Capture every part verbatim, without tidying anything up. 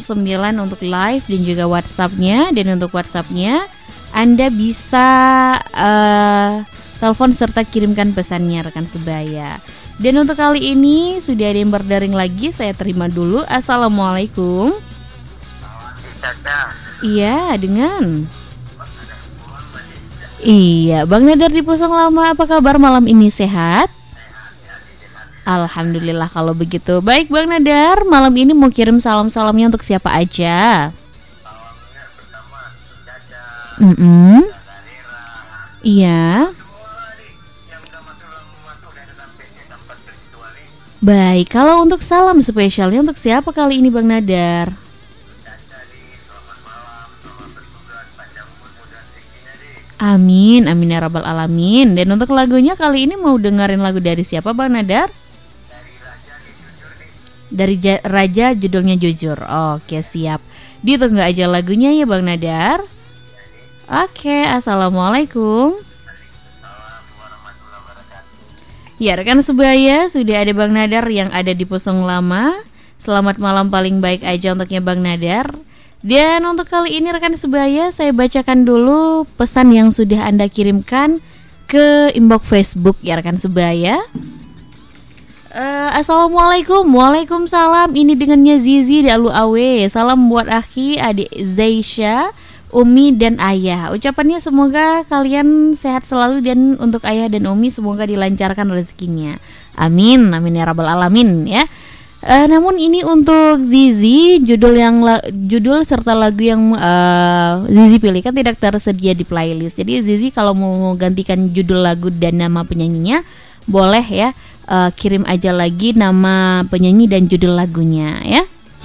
sembilan untuk live dan juga WhatsApp-nya. Dan untuk WhatsApp-nya Anda bisa uh, telepon serta kirimkan pesannya rekan sebaya. Dan untuk kali ini sudah ada yang berdaring lagi, saya terima dulu. Assalamualaikum. Iya, dengan Iya, Bang Nadar di Pusong Lama, apa kabar malam ini, sehat? Alhamdulillah kalau begitu. Baik Bang Nadar, malam ini mau kirim salam-salamnya untuk siapa aja? Mm-mm. Iya. Baik, kalau untuk salam spesialnya untuk siapa kali ini Bang Nadar? Amin, amin ya rabbal alamin. Dan untuk lagunya kali ini mau dengerin lagu dari siapa Bang Nadar? Dari ja- Raja, judulnya Jujur. Oke, siap. Ditunggu aja lagunya ya Bang Nadar. Oke, assalamualaikum. Ya rekan sebaya, sudah ada Bang Nadar yang ada di Pusong Lama. Selamat malam paling baik aja untuknya Bang Nadar. Dan untuk kali ini rekan sebaya, saya bacakan dulu pesan yang sudah Anda kirimkan ke inbox Facebook ya rekan sebaya. Uh, Assalamualaikum. Waalaikumsalam. Ini dengannya Zizi di Alu Awe. Salam buat Akhi, adik Zaisha, Umi dan Ayah. Ucapannya semoga kalian sehat selalu, dan untuk Ayah dan Umi semoga dilancarkan rezekinya. Amin, amin ya rabbal alamin ya. Uh, namun ini untuk Zizi, judul yang la- judul serta lagu yang uh, Zizi pilih kan tidak tersedia di playlist. Jadi Zizi kalau mau gantikan judul lagu dan nama penyanyinya boleh ya, uh, kirim aja lagi nama penyanyi dan judul lagunya ya.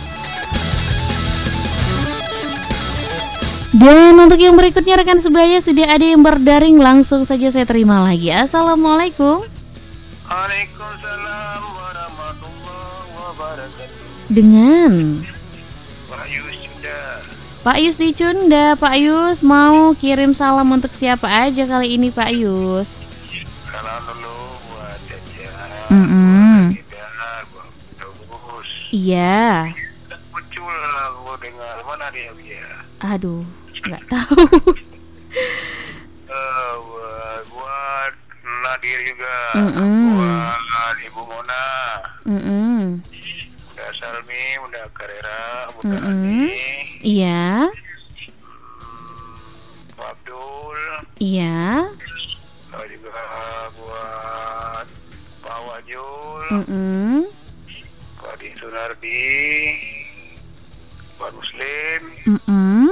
Dan untuk yang berikutnya rekan sebaya sudah ada yang berdaring, langsung saja saya terima lagi. Assalamualaikum. Waalaikumsalam warahmatullahi wabarakatuh. Dengan Pak Yus Cunda. Pak Yus di Cunda. Pak Yus mau kirim salam untuk siapa aja kali ini Pak Yus? Salam dulu buat Caca. Mm-mm. Buat buat Bagus. Iya. Muncul aku dengar mana dia dia. Aduh, nggak tahu. Uh, buat, buat Nadir juga. Mm-mm. Buat Ibu Mona. Mm-mm. Bunda Salmi, Bunda Karera, Bunda Mm-mm. Ani. Iya. Pak Abdul. Iya. Lalu juga buat Pak Wajul, Mm-mm. Pak Di Sunardi, Pak Muslim, Mm-mm.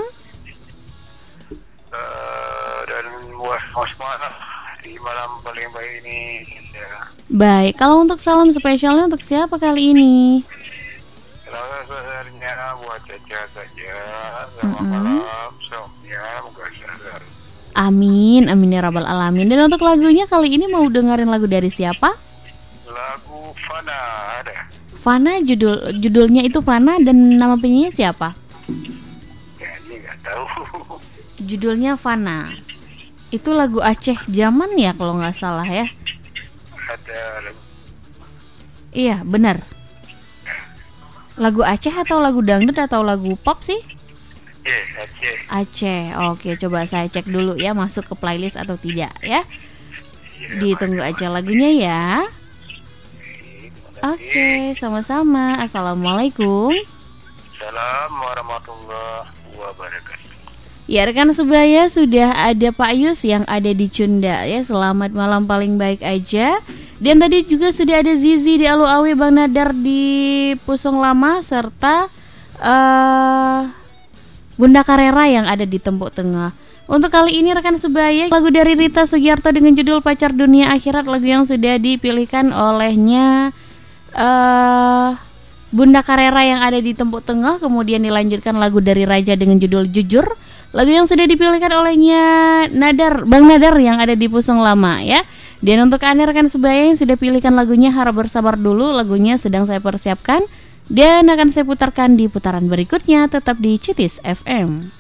uh, dan buat Mas Mana di malam paling baik ini ya. Baik, kalau untuk salam spesialnya untuk siapa kali ini? Selamat sebenarnya buat Caca saja. Selamat Mm-mm. malam, semuanya moga sehat. Amin, amin ya rabbal alamin. Dan untuk lagunya kali ini mau dengerin lagu dari siapa? Lagu Fana ada. Fana, judul judulnya itu Fana, dan nama penyanyi siapa? Ya ini nggak tahu. Judulnya Fana. Itu lagu Aceh zaman ya kalau nggak salah ya. Ada lagu. Iya benar. Lagu Aceh atau lagu dangdut atau lagu pop sih? Yes, Aceh. Aceh. Oke, coba saya cek dulu ya masuk ke playlist atau tidak ya. Ya, Ditunggu aja lagunya ya. Oke, sama-sama. Assalamualaikum. Salam warahmatullahi wabarakatuh. Ya rekan sebaya, sudah ada Pak Yus yang ada di Cunda ya. Selamat malam paling baik aja. Dan tadi juga sudah ada Zizi di Alu Awe, Bang Nadar di Pusong Lama, serta uh, Bunda Karera yang ada di Tembok Tengah. Untuk kali ini rekan sebaya, lagu dari Rita Sugiarto dengan judul Pacar Dunia Akhirat, lagu yang sudah dipilihkan olehnya uh, Bunda Karera yang ada di Tembok Tengah. Kemudian dilanjutkan lagu dari Raja dengan judul Jujur, lagu yang sudah dipilihkan olehnya Nadar, Bang Nadar yang ada di Pusong Lama ya. Dan untuk Anda rekan sebaya yang sudah pilihkan lagunya, harap bersabar dulu, lagunya sedang saya persiapkan dan akan saya putarkan di putaran berikutnya. Tetap di Citis F M.